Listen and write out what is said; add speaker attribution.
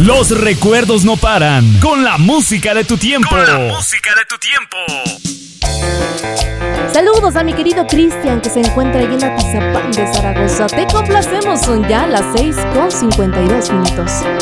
Speaker 1: Los recuerdos no paran. Con la música de tu tiempo.
Speaker 2: Con la música de tu tiempo.
Speaker 3: Saludos a mi querido Cristian, que se encuentra allí en Atizapán de Zaragoza. Te complacemos, son ya las 6:52.